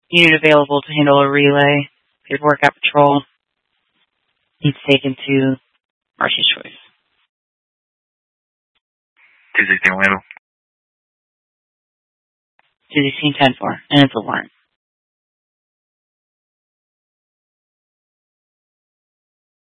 Unit available to handle a relay. Paperwork at patrol. Needs taken to Marcy's Choice. 216 handle. 216 10-4, and it's a warrant.